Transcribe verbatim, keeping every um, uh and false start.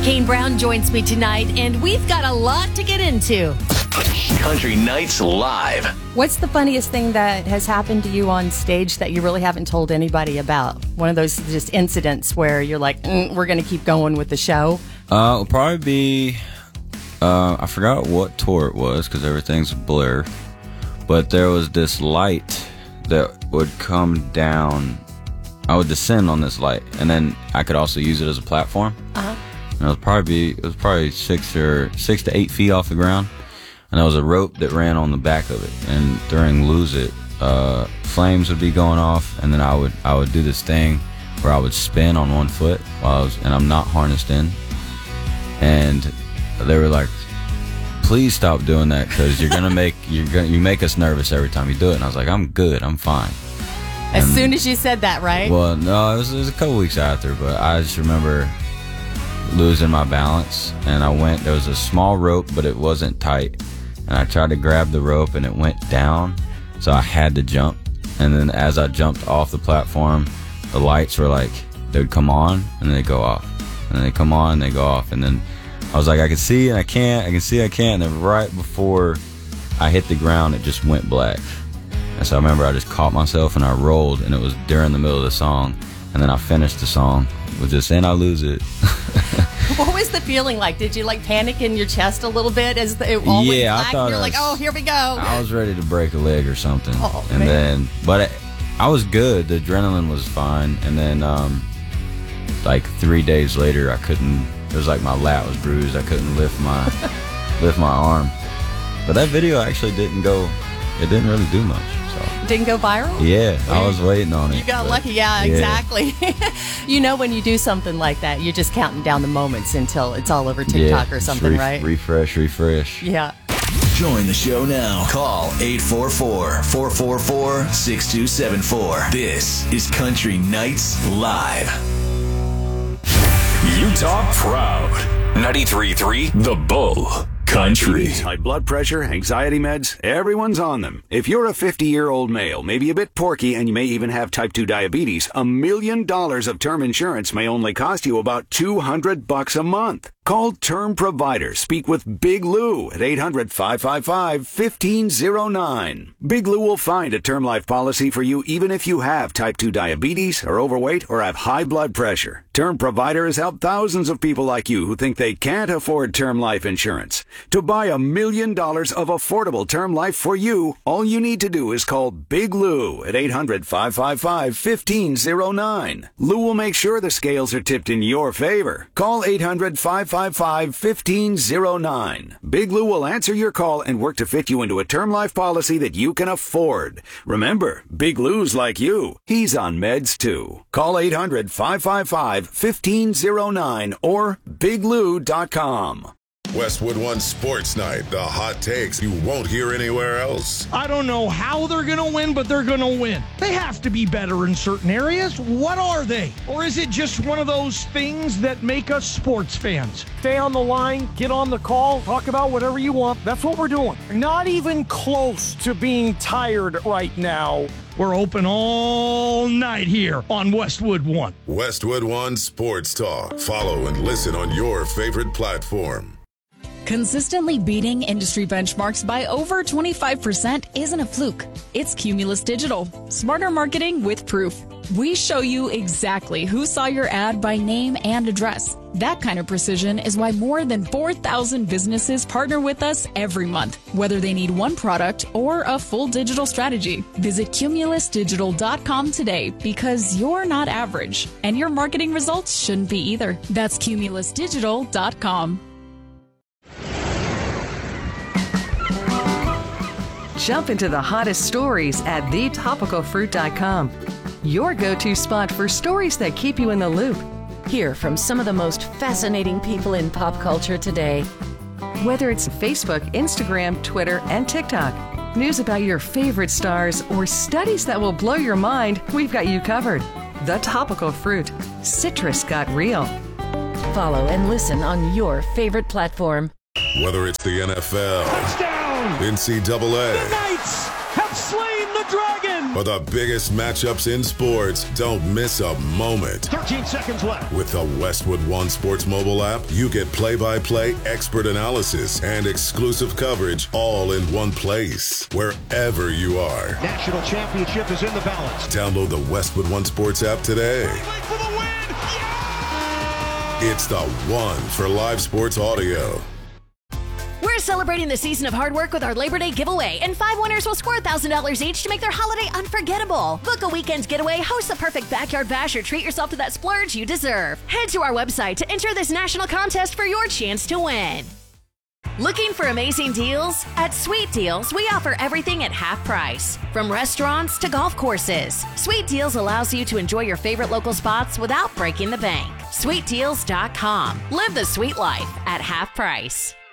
Kane Brown joins me tonight, and we've got a lot to get into. Country Nights Live. What's the funniest thing that has happened to you on stage that you really haven't told anybody about? One of those just incidents where you're like, mm, we're going to keep going with the show? Uh, it'll probably be, uh, I forgot what tour it was because everything's a blur, but there was this light that would come down. I would descend on this light, and then I could also use it as a platform. Uh-huh. And it was probably it was probably six or six to eight feet off the ground, and there was a rope that ran on the back of it. And during Lose It, uh, flames would be going off, and then I would I would do this thing where I would spin on one foot while I was, and I'm not harnessed in. And they were like, "Please stop doing that because you're gonna make you're gonna you make us nervous every time you do it." And I was like, "I'm good, I'm fine." As and, soon as you said that, right? Well, no, it was, it was a couple weeks after, but I just remember losing my balance, and I went, there was a small rope, but it wasn't tight, and I tried to grab the rope, and it went down, so I had to jump. And then as I jumped off the platform, the lights were like, they would come on, and then they go off, and they come on, and they go off, and then I was like, I can see, and I can't, I can see, I can't, and then right before I hit the ground, it just went black. And so I remember I just caught myself, and I rolled, and it was during the middle of the song, and then I finished the song with just, and I lose it. What was the feeling like? Did you like panic in your chest a little bit as the, it all went Yeah, black? I thought And you're I like, was- oh, here we go. I was ready to break a leg or something. Oh, and man. then, but it, I was good. The adrenaline was fine. And then, um, like three days later, I couldn't. It was like my lat was bruised. I couldn't lift my lift my arm. But that video actually didn't go. It didn't really do much. So Didn't go viral? yeah, I was waiting on it. You got but, lucky. Yeah, yeah. exactly. You know, when you do something like that, you're just counting down the moments until it's all over TikTok Yeah, or just something, re- right? Refresh, refresh. Yeah. Join the show now. Call eight four four, four four four, six two seven four. This is Country Nights Live. Utah proud. ninety-three point three The Bull. Country. High blood pressure, anxiety meds, everyone's on them. If you're a fifty-year-old male, maybe a bit porky, and you may even have type two diabetes, a million dollars of term insurance may only cost you about two hundred bucks a month. Call Term Provider. Speak with Big Lou at eight hundred, five five five, one five zero nine. Big Lou will find a term life policy for you even if you have type two diabetes, are overweight, or have high blood pressure. Term Provider has helped thousands of people like you who think they can't afford term life insurance. To buy a million dollars of affordable term life for you, all you need to do is call Big Lou at eight hundred, five five five, one five zero nine. Lou will make sure the scales are tipped in your favor. Call eight hundred, five five five, one five zero nine. Big Lou will answer your call and work to fit you into a term life policy that you can afford. Remember, Big Lou's like you. He's on meds too. Call eight hundred, five five five, one five zero nine or big lou dot com. Westwood One Sports Night, the hot takes you won't hear anywhere else. I don't know how they're going to win, but they're going to win. They have to be better in certain areas. What are they? Or is it just one of those things that make us sports fans? Stay on the line, get on the call, talk about whatever you want. That's what we're doing. Not even close to being tired right now. We're open all night here on Westwood One. Westwood One Sports Talk. Follow and listen on your favorite platform. Consistently beating industry benchmarks by over twenty-five percent isn't a fluke. It's Cumulus Digital. Smarter marketing with proof. We show you exactly who saw your ad by name and address. That kind of precision is why more than four thousand businesses partner with us every month, whether they need one product or a full digital strategy. Visit cumulus digital dot com today because you're not average, and your marketing results shouldn't be either. That's cumulus digital dot com. Jump into the hottest stories at the topical fruit dot com. Your go-to spot for stories that keep you in the loop. Hear from some of the most fascinating people in pop culture today. Whether it's Facebook, Instagram, Twitter, and TikTok, news about your favorite stars, or studies that will blow your mind, we've got you covered. The Topical Fruit. Citrus got real. Follow and listen on your favorite platform. Whether it's the N F L, Touchdown! N C double A, The Knights have slain the dragon! For the biggest matchups in sports, don't miss a moment. thirteen seconds left. With the Westwood One Sports mobile app, you get play-by-play expert analysis and exclusive coverage all in one place, wherever you are. National championship is in the balance. Download the Westwood One Sports app today. For the win! Yeah! It's the one for live sports audio. We're celebrating the season of hard work with our Labor Day giveaway, and five winners will score one thousand dollars each to make their holiday unforgettable. Book a weekend getaway, host the perfect backyard bash, or treat yourself to that splurge you deserve. Head to our website to enter this national contest for your chance to win. Looking for amazing deals? At Sweet Deals, we offer everything at half price. From restaurants to golf courses, Sweet Deals allows you to enjoy your favorite local spots without breaking the bank. sweet deals dot com. Live the sweet life at half price.